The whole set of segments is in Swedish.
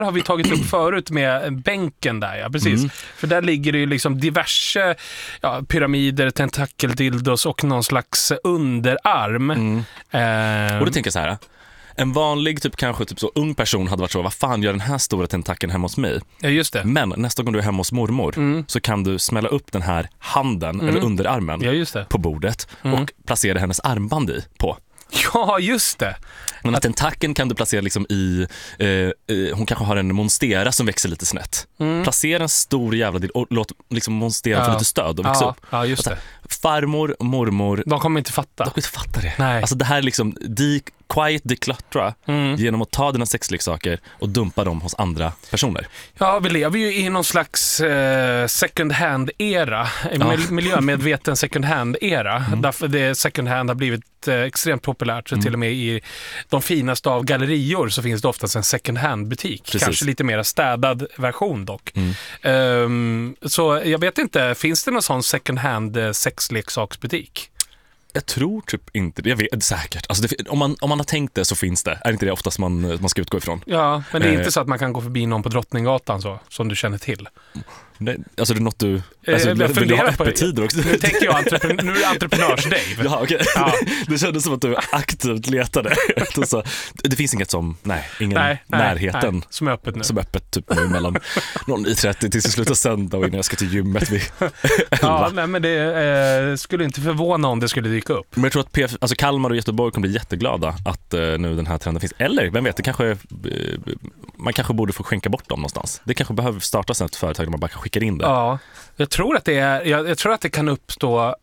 har vi tagit upp förut med bänken där, ja precis. För där ligger det ju liksom diverse pyramider, tentakeldildos och någon slags underarm. Och då tänker jag så här, en vanlig kanske så ung person hade varit så, vad fan gör den här stora tentakeln hemma hos mig? Ja, just det. Men nästa gång du är hemma hos mormor så kan du smälla upp den här handen eller underarmen på bordet och placera hennes armband på. Ja, just det. Men att tentakeln kan du placera liksom i hon kanske har en monstera som växer lite snett. Placera en stor jävla del och låt liksom monstera få lite stöd och växa upp. Ja, just det. Farmor, mormor, de kommer inte fatta. De kommer inte fatta det. Nej. Alltså det här är liksom decluttra genom att ta dina sexleksaker och dumpa dem hos andra personer. Ja, vi lever ju i någon slags second hand-era. Miljömedveten second hand-era. Därför det second hand har blivit extremt populärt. Så till och med i de finaste av gallerior så finns det oftast en second hand-butik. Precis. Kanske lite mer städad version dock. Så jag vet inte, finns det någon sån second hand sexleksaksbutik? Jag tror typ inte det. Jag vet säkert. Alltså om man har tänkt det så finns det. Är inte det oftast man ska utgå ifrån? Ja, men det är inte så att man kan gå förbi någon på Drottninggatan så, som du känner till. Nej, alltså det är något du... Alltså, vill du ha öppettider också? Nu tänker jag nu är det entreprenörs-Dave. Ja, okej. Ja. Det kändes som att du aktivt letade. Så, det finns inget som... ingen närheten. Nej, som är öppet nu. Som är öppet typ nu mellan 09:30 tills jag slutar sända och innan jag ska till gymmet vid 11. Ja, men det skulle inte förvåna om det skulle dyka upp. Men jag tror att alltså Kalmar och Göteborg kommer bli jätteglada att nu den här trenden finns. Eller, vem vet, man kanske borde få skänka bort dem någonstans. Det kanske behöver startas ett företag där man bara kan skicka in det. Ja, jag tror att det kan uppstå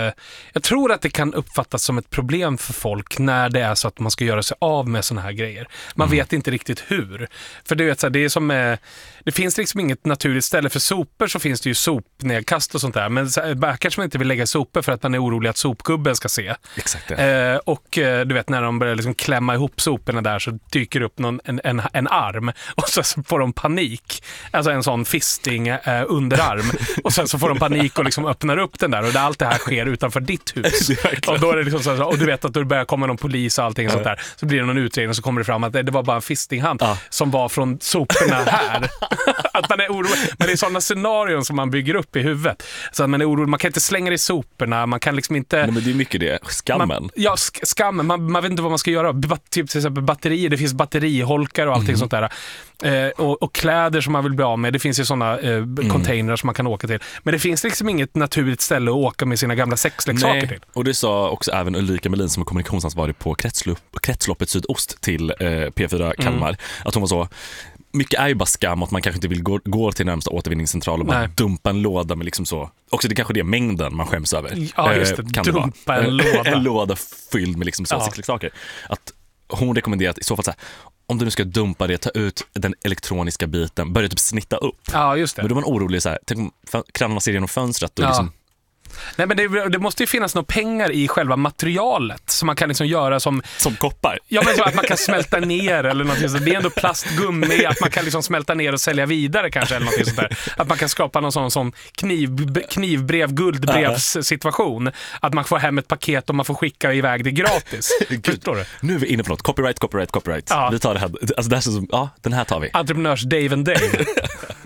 jag tror att det kan uppfattas som ett problem för folk när det är så att man ska göra sig av med såna här grejer. Man vet inte riktigt hur. För du vet så här, det är som det finns liksom inget naturligt ställe för sopor, så finns det ju sopnedkast och sånt där. Men kanske man inte vill lägga sopor för att man är orolig att sopgubben ska se. Exakt. Och du vet, när de börjar liksom klämma ihop soporna där så dyker upp en arm och så får de panik. Alltså en sån fisting underarm. Och sen så får de panik och liksom öppnar upp den där, och allt det här sker utanför ditt hus. Och då är det liksom så, och du vet att då börjar komma någon polis och allting sånt där. Så blir det någon utredning och så kommer det fram att det var bara en fistinghand som var från soporna här. Att man är orolig. Men det är sådana scenarion som man bygger upp i huvudet. Så att man är orolig. Man kan inte slänga det i soporna. Man kan liksom inte... Nej, men det är mycket det. Skammen. Skammen. Man vet inte vad man ska göra. Typ till exempel batterier. Det finns batteriholkar och allting sånt där. Och kläder som man vill bli av med. Det finns ju sådana containrar som man kan åka till. Men det finns liksom inget naturligt ställe att åka med sina gamla sexleksaker till. Och det sa också även Ulrika Melin som är kommunikationsansvarig på kretsloppet Sydost till P4 Kalmar. Att hon var så... Mycket är ju bara skam att man kanske inte vill gå till närmsta återvinningscentral och bara dumpa en låda med liksom så. Också det kanske är det mängden man skäms över. Ja, just det. Dumpa en låda. En låda fylld med liksom så sexleksaker. Att hon rekommenderar att i så fall så här, om du nu ska dumpa det, ta ut den elektroniska biten, börja typ snitta upp. Ja, just det. Men då är man orolig så här, tänk om krannarna ser genom fönstret och liksom... Nej, men det måste ju finnas några pengar i själva materialet som man kan liksom göra som koppar. Ja, men så att man kan smälta ner eller någonting så. Det är ändå plastgummi, att man kan liksom smälta ner och sälja vidare kanske eller någonting sånt där. Att man kan skapa någon sån knivbrev, guldbrevssituation. Att man får hem ett paket och man får skicka iväg det gratis. Förstår du? Nu är vi inne på något. Copyright. Ja. Vi tar det här. Alltså det här som, den här tar vi. Entreprenörs Dave and Dave.